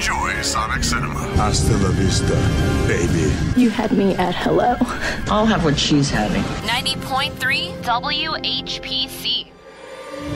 Enjoy Sonic Cinema. Hasta la vista, baby. You had me at hello. I'll have what she's having. 90.3 WHPC.